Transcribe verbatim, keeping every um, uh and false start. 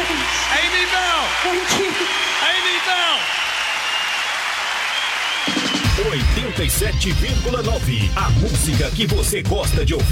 Amy Bell! Thank you. Amy Bell! oitenta e sete vírgula nove. A música que você gosta de ouvir.